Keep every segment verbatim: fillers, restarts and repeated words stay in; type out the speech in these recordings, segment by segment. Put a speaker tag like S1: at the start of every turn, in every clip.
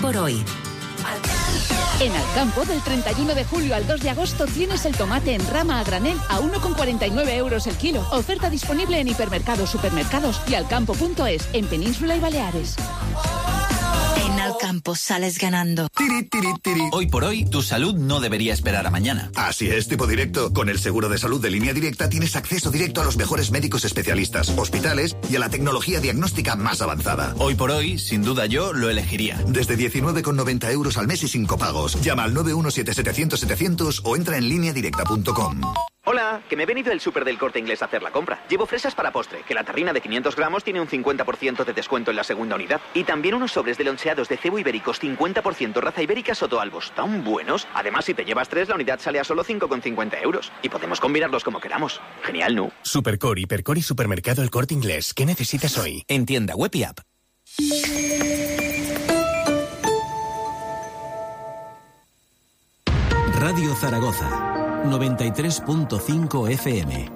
S1: por hoy.
S2: En Alcampo, del treinta y uno de julio al dos de agosto, tienes el tomate en rama a granel a uno con cuarenta y nueve euros el kilo. Oferta disponible en hipermercados, supermercados y alcampo punto es, en Península y Baleares.
S1: En Alcampo sales ganando.
S3: Tiri, tiri, tiri.
S4: Hoy por hoy, tu salud no debería esperar a mañana.
S3: Así es, tipo directo. Con el seguro de salud de Línea Directa tienes acceso directo a los mejores médicos especialistas, hospitales y a la tecnología diagnóstica más avanzada.
S4: Hoy por hoy, sin duda yo lo elegiría.
S3: Desde diecinueve con noventa euros al mes y sin copagos. Llama al nueve uno siete setecientos setecientos o entra en línea directa punto com.
S5: Hola, que me he venido del súper del Corte Inglés a hacer la compra. Llevo fresas para postre, que la tarrina de quinientos gramos tiene un cincuenta por ciento de descuento en la segunda unidad. Y también unos sobres de loncheados de cebo ibéricos cincuenta por ciento raza ibérica Sotoalbos, tan buenos. Además, si te llevas tres, la unidad sale a solo cinco con cincuenta euros. Y podemos combinarlos como queramos. Genial, ¿no?
S6: Supercore, Hipercore y Supermercado El Corte Inglés. ¿Qué necesitas hoy?
S4: En tienda web y app.
S7: Radio Zaragoza noventa y tres punto cinco F M.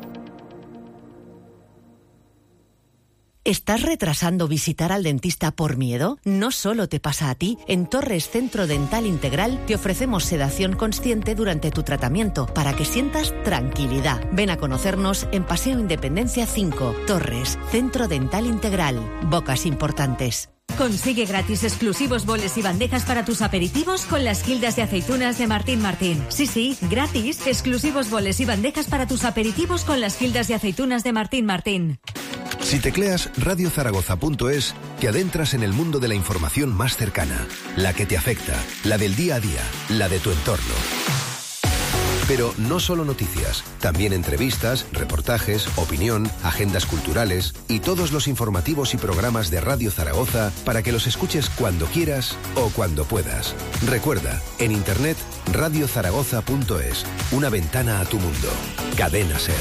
S8: ¿Estás retrasando visitar al dentista por miedo? No solo te pasa a ti. En Torres Centro Dental Integral te ofrecemos sedación consciente durante tu tratamiento para que sientas tranquilidad. Ven a conocernos en Paseo Independencia cinco, Torres, Centro Dental Integral. Bocas importantes.
S9: Consigue gratis exclusivos boles y bandejas para tus aperitivos con las gildas de aceitunas de Martín Martín. Sí, sí, gratis exclusivos boles y bandejas para tus aperitivos con las gildas de aceitunas de Martín Martín.
S10: Si tecleas radio zaragoza punto es, te adentras en el mundo de la información más cercana, la que te afecta, la del día a día, la de tu entorno. Pero no solo noticias, también entrevistas, reportajes, opinión, agendas culturales y todos los informativos y programas de Radio Zaragoza para que los escuches cuando quieras o cuando puedas. Recuerda, en internet radio zaragoza punto es, una ventana a tu mundo. Cadena SER.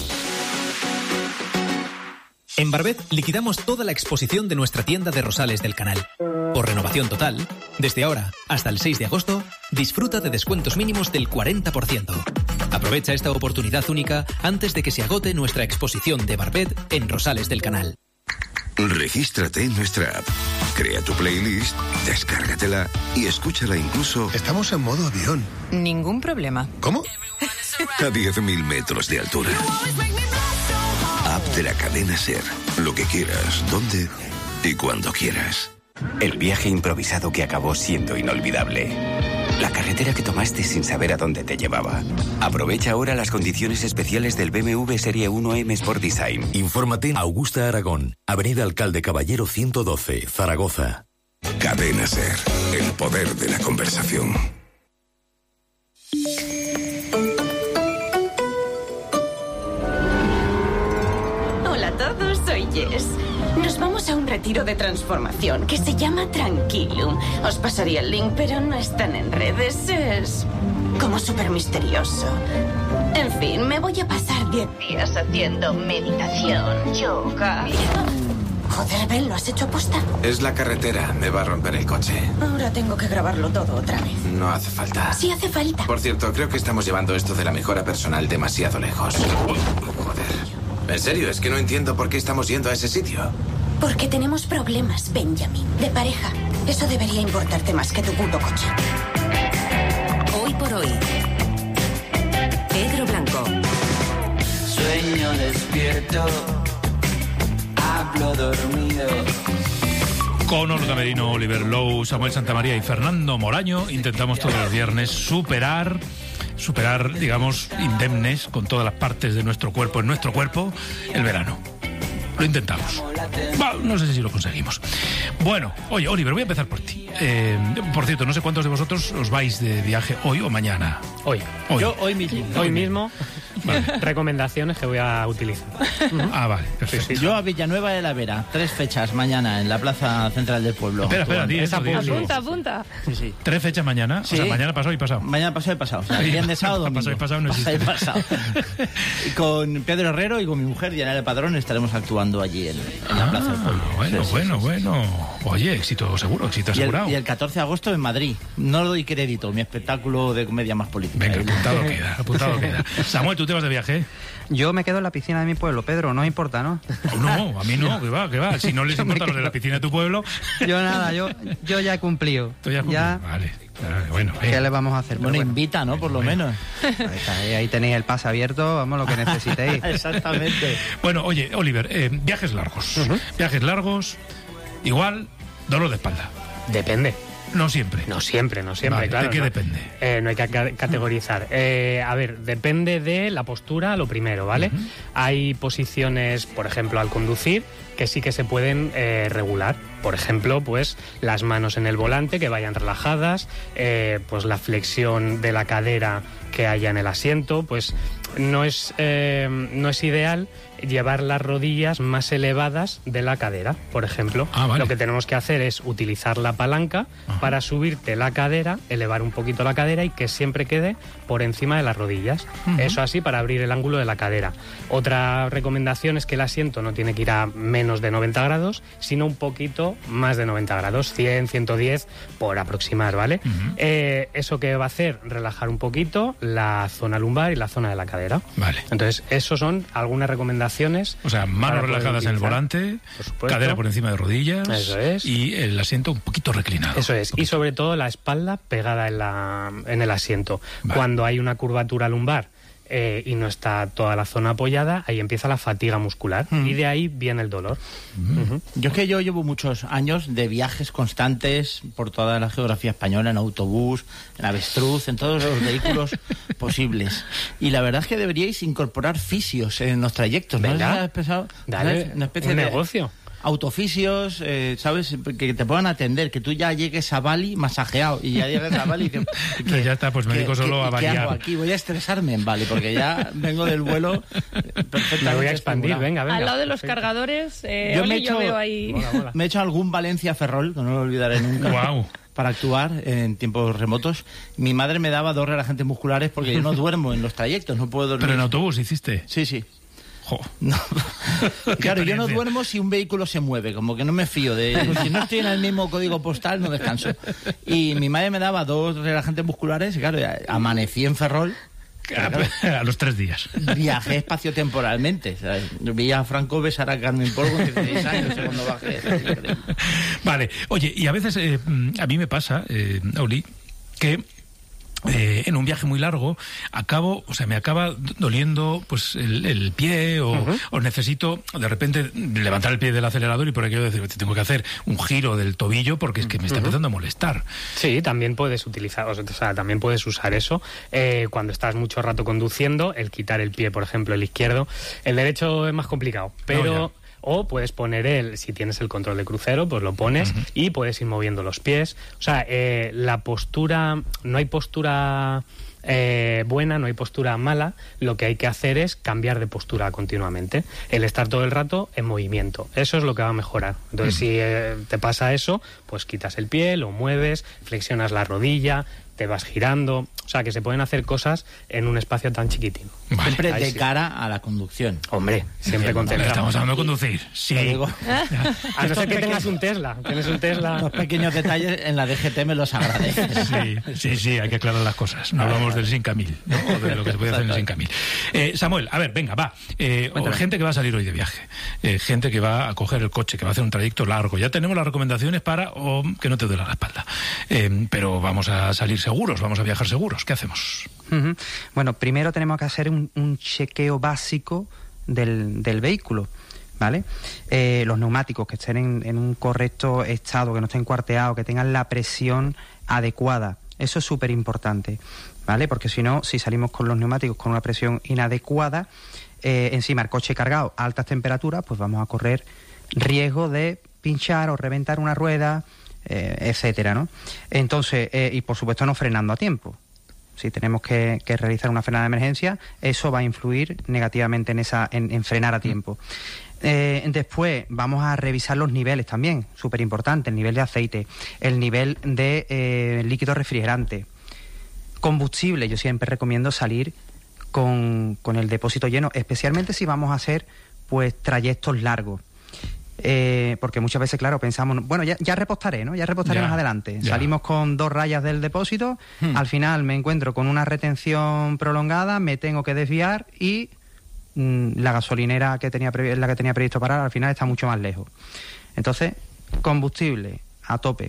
S11: En Barbet liquidamos toda la exposición de nuestra tienda de rosales del canal. Por renovación total, desde ahora hasta el seis de agosto, disfruta de descuentos mínimos del cuarenta por ciento. Aprovecha esta oportunidad única antes de que se agote nuestra exposición de Barbet en Rosales del Canal.
S12: Regístrate en nuestra app, crea tu playlist, descárgatela y escúchala incluso...
S13: Estamos en modo avión.
S14: Ningún problema.
S13: ¿Cómo?
S12: A diez mil metros de altura. App de la cadena SER. Lo que quieras, donde y cuando quieras.
S15: El viaje improvisado que acabó siendo inolvidable. La carretera que tomaste sin saber a dónde te llevaba. Aprovecha ahora las condiciones especiales del B M W Serie uno M Sport Design.
S16: Infórmate en Augusta Aragón, Avenida Alcalde Caballero ciento doce, Zaragoza.
S12: Cadena SER. El poder de la conversación.
S17: Hola a todos, soy Jess. Nos vamos a un retiro de transformación que se llama Tranquilum. Os pasaría el link, pero no están en redes. Es como súper misterioso. En fin, me voy a pasar diez días haciendo meditación, yoga. Joder, Ben, ¿lo has hecho aposta?
S18: Es la carretera, me va a romper el coche.
S17: Ahora tengo que grabarlo todo otra vez.
S18: No hace falta.
S17: Sí hace falta.
S18: Por cierto, creo que estamos llevando esto de la mejora personal demasiado lejos. Joder. En serio, es que no entiendo por qué estamos yendo a ese sitio.
S17: Porque tenemos problemas, Benjamin, de pareja. Eso debería importarte más que tu puto coche.
S1: Hoy por hoy, Pedro Blanco.
S19: Sueño despierto, hablo dormido.
S20: Con Olga Merino, Oliver Lowe, Samuel Santamaría y Fernando Moraño intentamos todos los viernes superar... superar, digamos, indemnes con todas las partes de nuestro cuerpo, en nuestro cuerpo, el verano. Lo intentamos. Bah, no sé si lo conseguimos. Bueno, oye, Oliver, voy a empezar por ti. Eh, por cierto, no sé cuántos de vosotros os vais de viaje hoy o mañana.
S21: Hoy. hoy. Yo hoy mismo. Hoy mismo. Vale. Recomendaciones que voy a utilizar.
S20: Ah, vale, perfecto.
S22: Sí, sí. Yo a Villanueva de la Vera, tres fechas mañana en la plaza central del pueblo.
S20: Espera, espera, di eso,
S22: apunta,
S23: apunta, apunta.
S22: Sí, sí.
S20: Tres fechas mañana,
S22: sí.
S20: O sea, mañana pasado y pasado.
S22: Mañana pasado y pasado, o sea, viernes, sábado, domingo.
S20: Pasado y pasado no existe.
S22: Pasado y pasado. Y con Pedro Herrero y con mi mujer Diana del Padrón estaremos actuando pasando allí en, en la
S20: Ah,
S22: Plaza del Pueblo.
S20: Bueno,
S22: Sí, sí,
S20: bueno,
S22: sí, sí.
S20: bueno. Oye, éxito seguro, éxito
S22: Y el,
S20: asegurado.
S22: y el catorce de agosto en Madrid. No doy crédito, mi espectáculo de comedia más política.
S20: Venga, apuntado queda, apuntado queda. Samuel, ¿tú te vas de viaje?
S13: Yo me quedo en la piscina de mi pueblo, Pedro, no importa, ¿no?
S20: Oh, no, a mí no, que va, que va. Si no les importa los de la piscina de tu pueblo...
S13: Yo nada, yo, yo ya he cumplido.
S20: Tú ya has cumplido, vale. Ah, bueno,
S13: ¿Qué
S20: venga.
S13: le vamos a hacer? Pero
S22: Bueno,
S13: bueno,
S22: invita, ¿no? Por lo menos.
S13: ahí, está, ahí- ahí tenéis el pase abierto, vamos, lo que necesitéis.
S22: Exactamente.
S20: Bueno, oye, Oliver, eh, viajes largos. Viajes largos, igual, dolor de espalda.
S21: Depende.
S20: No siempre.
S21: No siempre, no siempre,
S20: Vale,
S21: claro.
S20: ¿de qué
S21: no,
S20: depende?
S21: Eh, no hay que ca- categorizar. Eh, a ver, depende de la postura, lo primero, ¿vale?
S20: Ujú.
S21: Hay posiciones, por ejemplo, al conducir, que sí que se pueden eh, regular. Por ejemplo, pues las manos en el volante que vayan relajadas, eh, pues la flexión de la cadera que haya en el asiento, pues no es, eh, no es ideal llevar las rodillas más elevadas de la cadera, por ejemplo.
S20: Ah, vale.
S21: Lo que tenemos que hacer es utilizar la palanca
S20: Ajá.
S21: para subirte la cadera, elevar un poquito la cadera y que siempre quede por encima de las rodillas.
S20: Ujú.
S21: Eso así para abrir el ángulo de la cadera. Otra recomendación es que el asiento no tiene que ir a menos de noventa grados, sino un poquito más de noventa grados, cien, ciento diez por aproximar, ¿vale?
S20: Ujú.
S21: Eh, ¿Eso qué va a hacer? Relajar un poquito la zona lumbar y la zona de la cadera.
S20: Vale.
S21: Entonces, esos son algunas recomendaciones.
S20: O sea, manos
S21: para poder
S20: relajadas en el
S21: utilizar.
S20: volante,
S21: Por supuesto.
S20: cadera por encima de rodillas.
S21: Eso es.
S20: Y el asiento un poquito reclinado.
S21: Eso es, y sobre todo la espalda pegada en, la, en el asiento.
S20: Vale.
S21: Cuando hay una curvatura lumbar eh, y no está toda la zona apoyada, ahí empieza la fatiga muscular
S22: Mm.
S21: y de ahí viene el dolor.
S20: Mm.
S21: Ujú.
S22: Yo es que yo llevo muchos años de viajes constantes por toda la geografía española, en autobús, en avestruz, en todos los vehículos posibles. Y la verdad es que deberíais incorporar fisios en los trayectos, ¿no?
S21: Venga.
S22: ¿Has pensado?
S21: Dale,
S22: ¿Sabes? Una especie
S21: un
S22: de
S21: negocio.
S22: autofisios, eh, ¿sabes? Que te puedan atender, que tú ya llegues a Bali masajeado y ya llegues a Bali y que,
S20: Que ya está, pues me dedico solo a
S22: ¿qué hago
S20: variar.
S22: aquí? Voy a estresarme en Bali porque ya vengo del vuelo perfectamente
S21: Me voy a expandir,
S22: estimulado.
S21: venga, venga.
S14: Al lado de los
S21: Perfecto.
S14: cargadores, eh,
S22: Yo
S14: Oli,
S22: me he
S14: yo
S22: hecho-
S14: veo ahí...
S21: Mola, mola.
S22: Me he hecho algún Valencia Ferrol, que no lo olvidaré nunca.
S20: Guau.
S22: Para actuar en tiempos remotos. Mi madre me daba dos relajantes musculares porque yo no duermo en los trayectos, no puedo dormir.
S20: Pero en autobús hiciste.
S22: Sí, sí.
S20: Jo.
S22: No. Claro, yo no
S20: experiencia.
S22: duermo si un vehículo se mueve, como que no me fío de... Si no estoy en el mismo código postal, no descanso. Y mi madre me daba dos relajantes musculares y claro, ya amanecí en Ferrol.
S20: A, a los tres días.
S22: Viajé espaciotemporalmente. ¿Sabes? Vi a Franco besar a Carmen Pol con dieciséis años cuando bajé.
S20: Vale, oye, y a veces eh, a mí me pasa, eh, Oli, que eh, en un viaje muy largo acabo, o sea, me acaba doliendo pues el, el pie o,
S21: Ujú.
S20: o necesito de repente levantar el pie del acelerador y por aquello decir, tengo que hacer un giro del tobillo porque es que me está
S21: Ujú.
S20: empezando a molestar.
S21: Sí, también puedes utilizar, o sea, también puedes usar eso eh, cuando estás mucho rato conduciendo, el quitar el pie, por ejemplo, el izquierdo. El derecho es más complicado, pero...
S20: No, ya.
S21: O puedes poner el, si tienes el control de crucero, pues lo pones
S20: Ujú.
S21: y puedes ir moviendo los pies. O sea, eh, la postura, no hay postura eh, buena, no hay postura mala. Lo que hay que hacer es cambiar de postura continuamente. El estar todo el rato en movimiento. Eso es lo que va a mejorar. Entonces,
S20: Ujú.
S21: si eh, te pasa eso, pues quitas el pie, lo mueves, flexionas la rodilla, te vas girando. O sea, que se pueden hacer cosas en un espacio tan chiquitín.
S20: Vale.
S22: Siempre
S21: Ahí
S22: de
S21: sí.
S22: cara a la conducción.
S21: Hombre, siempre
S22: Entiendo.
S21: concentrado.
S20: Estamos hablando de conducir. Sí.
S22: Te digo,
S21: A no ser que tengas un Tesla. Tienes un Tesla.
S22: los pequeños detalles en la D G T me los agradeces.
S20: Sí, sí, sí, hay que aclarar las cosas. No hablamos del cinco mil, ¿no? O de lo que se puede hacer en el cinco mil. Eh, Samuel, a ver, venga, va. Eh, o gente que va a salir hoy de viaje, eh, gente que va a coger el coche, que va a hacer un trayecto largo. Ya tenemos las recomendaciones para o, que no te duela la espalda. Eh, pero vamos a salir seguros, vamos a viajar seguros. ¿Qué hacemos?
S13: Ujú. Bueno, primero tenemos que hacer un, un chequeo básico del, del vehículo, ¿vale? Eh, los neumáticos que estén en, en un correcto estado, que no estén cuarteados, que tengan la presión adecuada. Eso es súper importante, ¿vale? Porque si no, si salimos con los neumáticos con una presión inadecuada, eh, encima el coche cargado a altas temperaturas, pues vamos a correr riesgo de pinchar o reventar una rueda, eh, etcétera, ¿no? Entonces, eh, y por supuesto no frenando a tiempo. Si tenemos que, que realizar una frenada de emergencia, eso va a influir negativamente en esa en, en frenar a tiempo. Eh, después vamos a revisar los niveles también, súper importante, el nivel de aceite, el nivel de eh, líquido refrigerante, combustible. Yo siempre recomiendo salir con, con el depósito lleno, especialmente si vamos a hacer pues trayectos largos. Eh, porque muchas veces, claro, pensamos, bueno, ya, ya repostaré, ¿no? Ya repostaré
S20: Ya,
S13: más adelante.
S20: ya.
S13: Salimos con dos rayas del depósito,
S22: Hmm.
S13: al final me encuentro con una retención prolongada, me tengo que desviar y mm, la gasolinera que tenía previ- la que tenía previsto parar al final está mucho más lejos. Entonces, combustible a tope.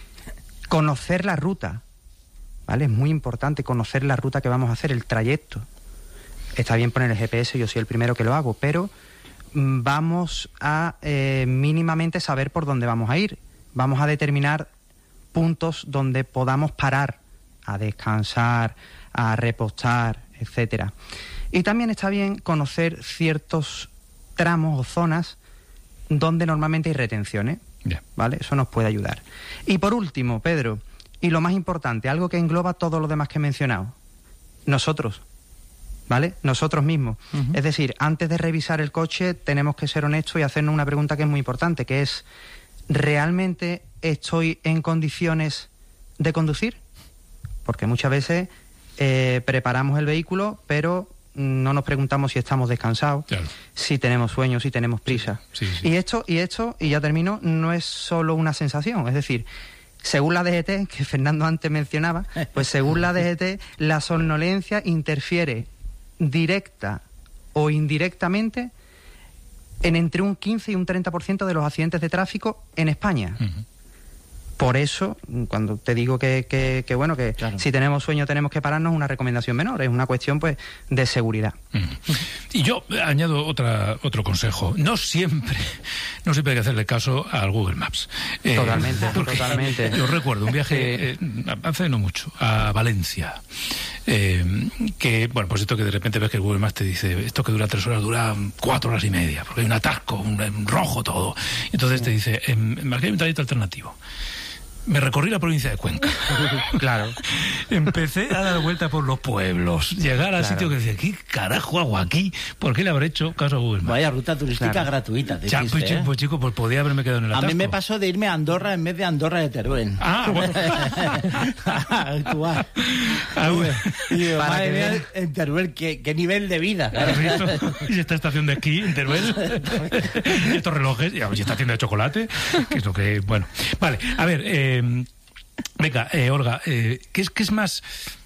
S13: Conocer la ruta, ¿vale? Es muy importante conocer la ruta que vamos a hacer, el trayecto. Está bien poner el G P S, yo soy el primero que lo hago, pero mm, vamos a eh, mínimamente saber por dónde vamos a ir. Vamos a determinar puntos donde podamos parar a descansar, a repostar, etcétera. Y también está bien conocer ciertos tramos o zonas donde normalmente hay retenciones, ¿vale? Eso nos puede ayudar. Y por último, Pedro, y lo más importante, algo que engloba todo lo demás que he mencionado, nosotros, ¿vale? Nosotros mismos.
S22: Ujú.
S13: Es decir, antes de revisar el coche tenemos que ser honestos y hacernos una pregunta que es muy importante, que es, ¿realmente estoy en condiciones de conducir? Porque muchas veces eh, preparamos el vehículo, pero no nos preguntamos si estamos descansados,
S20: Claro.
S13: si tenemos sueño, si tenemos prisa.
S20: Sí, sí.
S13: Y esto, y esto, y ya termino, no es solo una sensación, es decir, según la D G T, que Fernando antes mencionaba, pues según la D G T, la somnolencia interfiere directa o indirectamente en entre un quince y un treinta por ciento de los accidentes de tráfico en España. Por eso, cuando te digo que, que, que bueno, que
S22: Claro.
S13: si tenemos sueño tenemos que pararnos, es una recomendación menor, es una cuestión pues de seguridad.
S20: Y yo añado otra, otro consejo. No siempre, no siempre hay que hacerle caso al Google Maps. Eh,
S13: Totalmente,
S20: porque
S13: totalmente.
S20: Yo recuerdo un viaje, eh, hace no mucho, a Valencia. Eh, que, bueno, pues esto que de repente ves que el Google Maps te dice, esto que dura tres horas dura cuatro horas y media, porque hay un atasco, un, un rojo todo. Entonces te dice, em, marqué un trayecto alternativo. Me recorrí la provincia de Cuenca.
S13: Claro.
S20: Empecé a dar vuelta por los pueblos, llegar al
S22: Claro.
S20: sitio que decía, ¿qué carajo hago aquí? ¿Por qué le habré hecho caso a Google Maps?
S22: Vaya ruta turística
S20: Claro.
S22: gratuita. te
S20: Ya,
S22: hiciste,
S20: pues,
S22: ¿eh?
S20: pues, chico, pues podía haberme quedado en el
S22: A
S20: atasco.
S22: mí me pasó de irme a Andorra en vez de Andorra de Teruel.
S20: Ah, bueno.
S22: Actual.
S20: Ah, bueno.
S22: Y digo,
S20: Para
S22: madre
S20: que
S22: mía,
S20: vean.
S22: en Teruel, ¿qué, qué nivel de vida.
S20: ¿Has visto? Y esta estación de esquí en Teruel. Y estos relojes. Y esta tienda de chocolate. Que es lo que. Bueno. Vale, a ver. Eh, venga, eh, Olga, eh, ¿qué, es, ¿qué es más.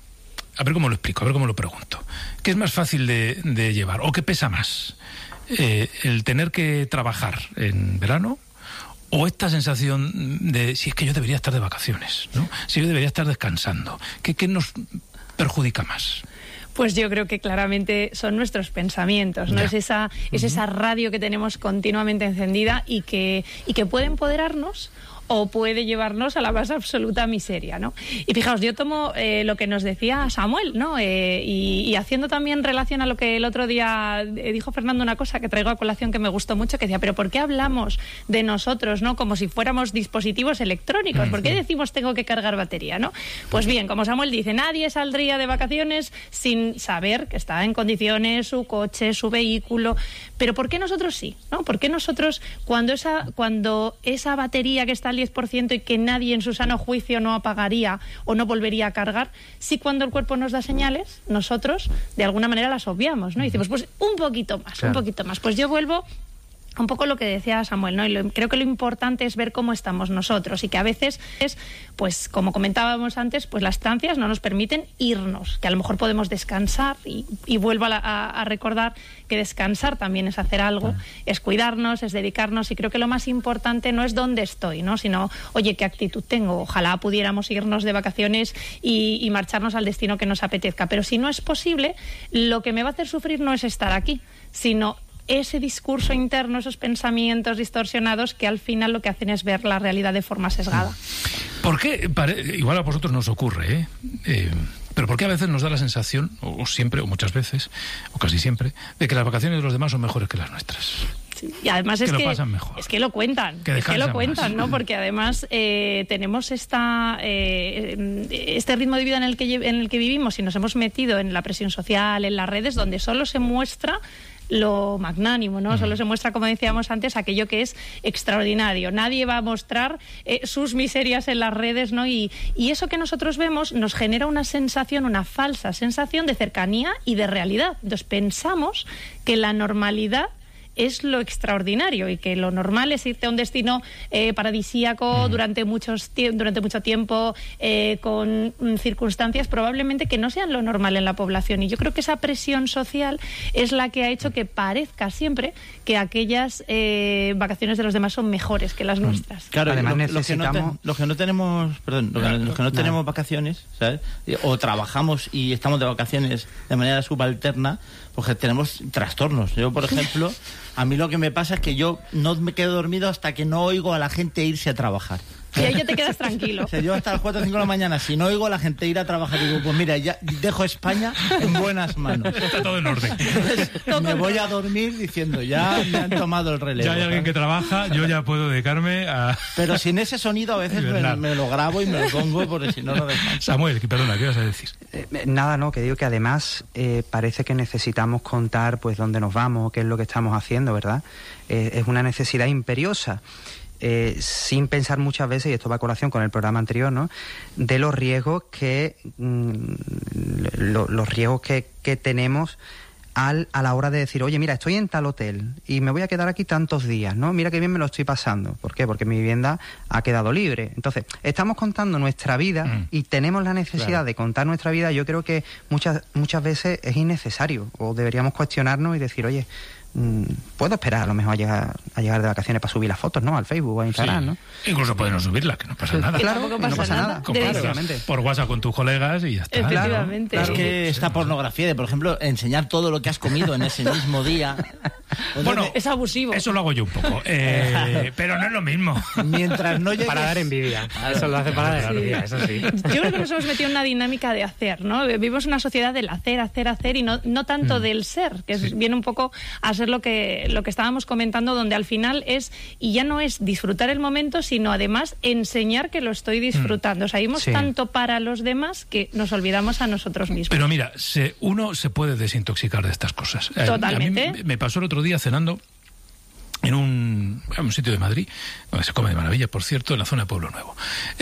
S20: A ver cómo lo explico, a ver cómo lo pregunto. ¿Qué es más fácil de, de llevar o qué pesa más? Eh, ¿El tener que trabajar en verano? ¿O esta sensación de si es que yo debería estar de vacaciones, ¿no? Si yo debería estar descansando? ¿Qué, qué nos perjudica más?
S2: Pues yo creo que claramente son nuestros pensamientos, ¿no?
S20: Ya.
S2: Es esa, es esa radio que tenemos continuamente encendida y que, y que puede empoderarnos o puede llevarnos a la más absoluta miseria, ¿no? Y fijaos, yo tomo eh, lo que nos decía Samuel, ¿no? Eh, y, y haciendo también relación a lo que el otro día eh, dijo Fernando, una cosa que traigo a colación que me gustó mucho, que decía, pero ¿por qué hablamos de nosotros, ¿no? Como si fuéramos dispositivos electrónicos? ¿Por qué decimos tengo que cargar batería, ¿no? Pues bien, como Samuel dice, nadie saldría de vacaciones sin saber que está en condiciones su coche, su vehículo, pero ¿por qué nosotros sí, ¿no? ¿Por qué nosotros, cuando esa, cuando esa batería que está al diez por ciento y que nadie en su sano juicio no apagaría o no volvería a cargar, sí cuando el cuerpo nos da señales, nosotros de alguna manera las obviamos, ¿no? Y decimos, pues un poquito más,
S13: Claro.
S2: un poquito más. Pues yo vuelvo un poco lo que decía Samuel, ¿no? Y lo, creo que lo importante es ver cómo estamos nosotros y que a veces es, pues como comentábamos antes, pues las estancias no nos permiten irnos, que a lo mejor podemos descansar y, y vuelvo a, la, a, a recordar que descansar también es hacer algo, es cuidarnos, es dedicarnos y creo que lo más importante no es dónde estoy, ¿no? Sino, oye, qué actitud tengo, ojalá pudiéramos irnos de vacaciones y, y marcharnos al destino que nos apetezca, pero si no es posible, lo que me va a hacer sufrir no es estar aquí, sino ese discurso interno, esos pensamientos distorsionados que al final lo que hacen es ver la realidad de forma sesgada.
S20: ¿Por qué? Pare- Igual a vosotros nos ocurre, ¿eh? Eh, pero ¿por qué a veces nos da la sensación, o, o siempre, o muchas veces, o casi siempre, de que las vacaciones de los demás son mejores que las nuestras?
S2: Y además
S20: Que
S2: es
S20: lo
S2: que
S20: pasan mejor.
S2: es que lo cuentan,
S20: Que
S2: es que lo
S20: descansan
S2: cuentan,
S20: más.
S2: ¿no? Porque además eh, tenemos esta eh, este ritmo de vida en el que lle- en el que vivimos y nos hemos metido en la presión social, en las redes, donde solo se muestra lo magnánimo, ¿no? Solo se muestra, como decíamos antes, aquello que es extraordinario. Nadie va a mostrar eh, sus miserias en las redes, ¿no? Y, y eso que nosotros vemos nos genera una sensación, una falsa sensación de cercanía y de realidad. Entonces pensamos que la normalidad es lo extraordinario y que lo normal es irte a un destino eh, paradisíaco mm. durante, muchos durante mucho tiempo, eh, con mm, circunstancias probablemente que no sean lo normal en la población. Y yo creo que esa presión social es la que ha hecho que parezca siempre que aquellas eh, vacaciones de los demás son mejores que las nuestras.
S22: Claro,
S13: además
S22: lo,
S13: necesitamos...
S22: Los que no, te, los que no tenemos, perdón, los que, los que no tenemos vacaciones, ¿sabes? O trabajamos y estamos de vacaciones de manera subalterna, porque tenemos trastornos. Yo, por ejemplo, a mí lo que me pasa es que yo no me quedo dormido hasta que no oigo a la gente irse a trabajar.
S2: Y ahí ya te quedas tranquilo.
S22: O sea, yo hasta las cuatro o cinco de la mañana, si no oigo a la gente ir a trabajar, digo, pues mira, ya dejo España en buenas manos.
S20: Está todo en orden.
S22: Entonces, me voy a dormir diciendo, ya me han tomado el relevo.
S20: Ya hay alguien que trabaja, yo ya puedo dedicarme a...
S22: Pero sin ese sonido a veces me, me lo grabo y me lo pongo, porque si no lo dejo.
S20: Samuel, perdona, ¿qué vas a decir?
S13: Eh, nada, no, que digo que además eh, parece que necesitamos contar pues dónde nos vamos, qué es lo que estamos haciendo, ¿verdad? Eh, es una necesidad imperiosa. Eh, sin pensar muchas veces, y esto va a colación con el programa anterior, ¿no?, de los riesgos que mm, lo, los riesgos que, que tenemos al, a la hora de decir, oye, mira, estoy en tal hotel y me voy a quedar aquí tantos días, ¿no? Mira qué bien me lo estoy pasando. ¿Por qué? Porque mi vivienda ha quedado libre. Entonces, estamos contando nuestra vida mm. y tenemos la necesidad claro. de contar nuestra vida. Yo creo que muchas, muchas veces es innecesario, o deberíamos cuestionarnos y decir, oye, puedo esperar a lo mejor a llegar, a llegar de vacaciones para subir las fotos, ¿no?, al Facebook o a Instagram,
S20: sí.
S13: ¿no?
S20: Incluso pueden no subirlas, que no pasa nada.
S13: Claro,
S2: no pasa,
S13: no pasa
S2: nada.
S13: nada.
S20: Compartirlas por WhatsApp con tus colegas y ya está.
S2: Efectivamente.
S22: Claro, claro. Es que esta pornografía de, por ejemplo, enseñar todo lo que has comido en ese mismo día...
S20: Bueno,
S2: es abusivo.
S20: Eso lo hago yo un poco, eh, pero no es lo mismo.
S22: Mientras no llegues...
S21: Para dar envidia. Eso lo hace para dar envidia, eso sí.
S2: Yo creo que nos hemos metido en una dinámica de hacer, ¿no? Vivimos una sociedad del hacer, hacer, hacer y no, no tanto mm. del ser, que sí. viene un poco a ser lo que, lo que estábamos comentando, donde al final es, y ya no es disfrutar el momento, sino además enseñar que lo estoy disfrutando. Mm. O sea, vivimos sí. tanto para los demás que nos olvidamos a nosotros mismos.
S20: Pero mira, se, uno se puede desintoxicar de estas cosas.
S2: Totalmente.
S20: A mí me pasó el otro día cenando en un, en un sitio de Madrid, donde se come de maravilla, por cierto, en la zona de Pueblo Nuevo.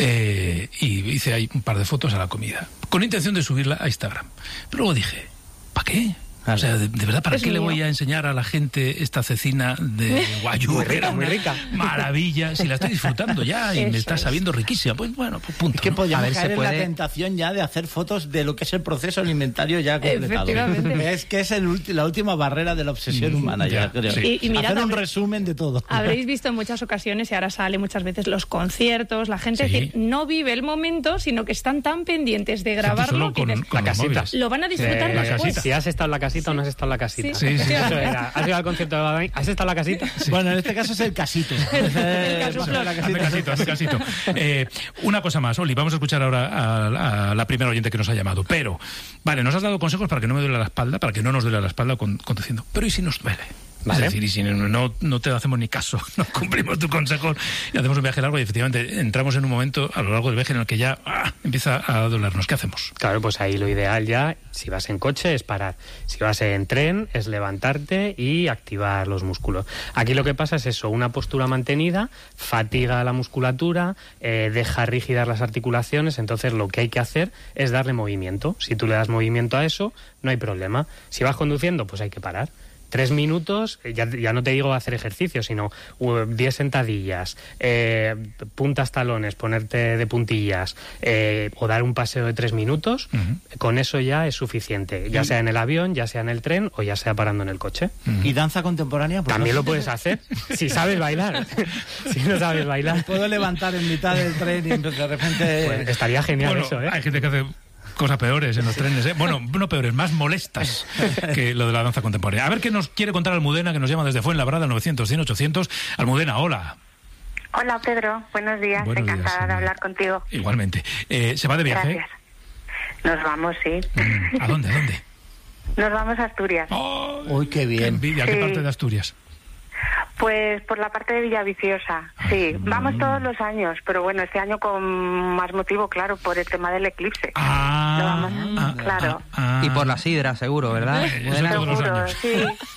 S20: Eh, y hice ahí un par de fotos a la comida, con intención de subirla a Instagram. Pero luego dije, ¿para qué? O sea, de, de verdad, ¿para es qué mío. le voy a enseñar a la gente esta cecina de guayú?
S21: Muy rica, muy rica.
S20: Maravilla, si la estoy disfrutando ya y Eso me está es. sabiendo riquísima. Pues bueno, pues punto.
S22: Es que
S20: ¿no?
S22: podríamos
S20: a ver,
S22: caer
S20: se
S22: puede...
S20: puede...
S22: en la tentación ya de hacer fotos de lo que es el proceso alimentario ya completado. Es que es el ulti... la última barrera de la obsesión mm, humana, ya, ya creo.
S2: Sí. Y, y mirad,
S22: hacer un resumen de todo.
S2: Habréis visto en muchas ocasiones, y ahora sale muchas veces, los conciertos, la gente sí. que no vive el momento, sino que están tan pendientes de grabarlo
S20: con,
S2: que des...
S20: con
S21: la casita.
S2: Lo van a disfrutar
S21: eh,
S2: después.
S21: Si has estado en la casita sí. o no has estado en la casita.
S2: Sí,
S20: sí, sí.
S21: Eso era. ¿Has ido al concierto de Badabing? ¿Has estado en la casita?
S22: Sí. Bueno, en este caso es el casito.
S2: el caso
S20: bueno, la casita. casito, hazme casito. Eh, una cosa más, Oli, vamos a escuchar ahora a, a, a la primera oyente que nos ha llamado. Pero, vale, nos has dado consejos para que no me duele la espalda, para que no nos duele la espalda conduciendo. Pero ¿y si nos duele? Vale. Es decir, y si no, no te hacemos ni caso, no cumplimos tu consejo y hacemos un viaje largo y efectivamente entramos en un momento a lo largo del viaje en el que ya ah, empieza a dolernos. ¿Qué hacemos?
S21: Claro, pues ahí lo ideal ya, si vas en coche, es parar. Si vas en tren, es levantarte y activar los músculos. Aquí lo que pasa es eso, una postura mantenida, fatiga la musculatura, eh, deja rígidas las articulaciones, entonces lo que hay que hacer es darle movimiento. Si tú le das movimiento a eso, no hay problema. Si vas conduciendo, pues hay que parar. Tres minutos, ya, ya no te digo hacer ejercicio, sino uh, diez sentadillas, eh, puntas talones, ponerte de puntillas, eh, o dar un paseo de tres minutos, uh-huh. con eso ya es suficiente, ya sea en el avión, ya sea en el tren o ya sea parando en el coche.
S22: Uh-huh. ¿Y danza contemporánea?
S21: Pues también no. lo puedes hacer, si sabes bailar. Si no sabes bailar.
S22: Puedo levantar en mitad del tren y de repente...
S21: Pues estaría genial
S20: bueno,
S21: eso, ¿eh?
S20: Hay gente que hace... cosas peores en los trenes, ¿eh? Bueno, no peores, más molestas que lo de la danza contemporánea. A ver qué nos quiere contar Almudena, que nos llama desde Fuenlabrada, novecientos, cien, ochocientos. Almudena, hola.
S3: Hola, Pedro. Buenos días. Buenos Encantada días, de hablar contigo.
S20: Igualmente. Eh, ¿Se va de viaje?
S3: Gracias. Nos vamos, sí.
S20: ¿A dónde, a dónde?
S3: Nos vamos a Asturias.
S20: Oh,
S22: Uy, qué bien.
S20: Qué envidia. ¿A qué
S3: sí.
S20: parte de Asturias?
S3: Pues por la parte de Villaviciosa, sí. Vamos todos los años, pero bueno, este año con más motivo, claro, por el tema del eclipse.
S20: Ah,
S3: Lo vamos,
S20: ah
S3: claro.
S20: Ah, ah,
S13: y por la sidra, seguro, ¿verdad?
S20: Eh, eso todos los años.
S3: Sí.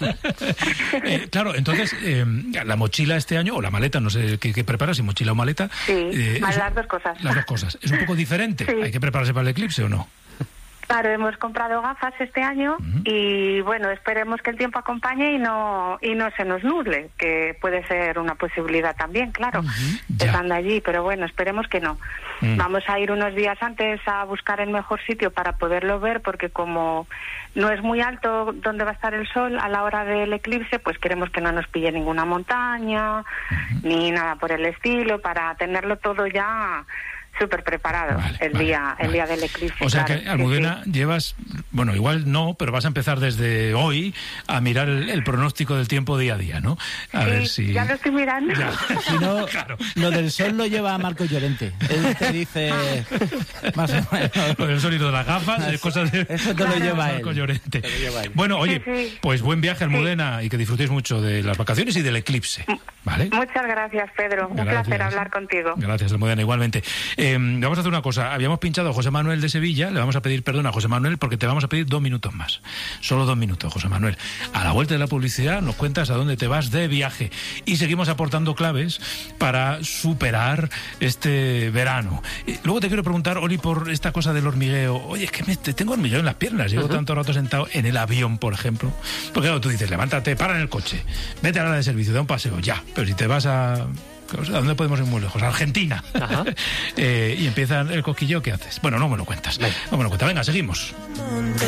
S20: eh, claro, entonces, eh, la mochila este año, o la maleta, no sé qué, qué preparas, si mochila o maleta.
S3: Sí,
S20: eh,
S3: más
S20: eso,
S3: las dos cosas.
S20: Las dos cosas. ¿Es un poco diferente?
S3: Sí.
S20: ¿Hay que prepararse para el eclipse o no?
S3: Claro, hemos comprado gafas este año uh-huh. y bueno, esperemos que el tiempo acompañe y no y no se nos nuble, que puede ser una posibilidad también, claro, uh-huh. estando allí, pero bueno, esperemos que no. Uh-huh. Vamos a ir unos días antes a buscar el mejor sitio para poderlo ver, porque como no es muy alto donde va a estar el sol a la hora del eclipse, pues queremos que no nos pille ninguna montaña, uh-huh. ni nada por el estilo, para tenerlo todo ya súper preparado vale, el vale, día vale. el día del eclipse.
S20: O sea
S3: claro,
S20: que, Almudena, sí, sí. llevas, bueno, igual no, pero vas a empezar desde hoy a mirar el, el pronóstico del tiempo día a día, ¿no? A
S3: sí,
S20: ver si...
S3: ya lo estoy mirando.
S22: Ya. Si no, claro. Lo del sol lo lleva Marco Llorente. Él te dice más o menos.
S20: Lo del sol y lo de las gafas, es cosas de...
S22: Eso te lo lleva
S20: Marco
S22: él.
S20: Llorente.
S22: Te lo lleva él.
S20: Bueno, oye,
S3: sí, sí.
S20: pues buen viaje, Almudena, sí. y que disfrutéis mucho de las vacaciones y del eclipse, ¿vale?
S3: Muchas gracias, Pedro. Un
S20: gracias.
S3: placer hablar contigo.
S20: Gracias, Almudena, igualmente. Eh, vamos a hacer una cosa. Habíamos pinchado a José Manuel de Sevilla, le vamos a pedir perdón a José Manuel porque te vamos a pedir dos minutos más. Solo dos minutos, José Manuel. A la vuelta de la publicidad nos cuentas a dónde te vas de viaje y seguimos aportando claves para superar este verano. Y luego te quiero preguntar, Oli, por esta cosa del hormigueo. Oye, es que me, tengo hormigueo en las piernas, llevo uh-huh. tanto rato sentado en el avión, por ejemplo. Porque claro, tú dices, levántate, para en el coche, vete a la hora de servicio, da un paseo, ya. Pero si te vas a... ¿A dónde podemos ir muy lejos? Argentina. eh, y empieza el cosquilleo, ¿qué haces? Bueno, no me lo cuentas. No me lo cuentas. Venga, seguimos.